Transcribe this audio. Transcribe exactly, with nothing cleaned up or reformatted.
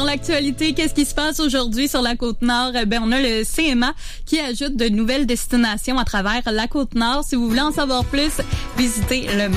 l'actualité, qu'est-ce qui se passe aujourd'hui sur la Côte-Nord? Ben, on a le C M A qui ajoute de nouvelles destinations à travers la Côte-Nord. Si vous voulez en savoir plus, visitez le